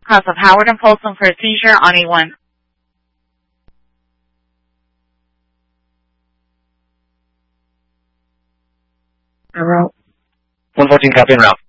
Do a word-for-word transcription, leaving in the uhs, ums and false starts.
Cross of Howard and Folsom for a seizure on A one. En route. one fourteen, copy en route.